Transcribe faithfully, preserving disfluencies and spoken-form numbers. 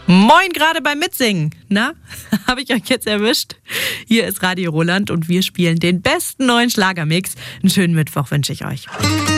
Moin, gerade beim Mitsingen. Na, habe ich euch jetzt erwischt? Hier ist Radio Roland und wir spielen den besten neuen Schlagermix. Einen schönen Mittwoch wünsche ich euch.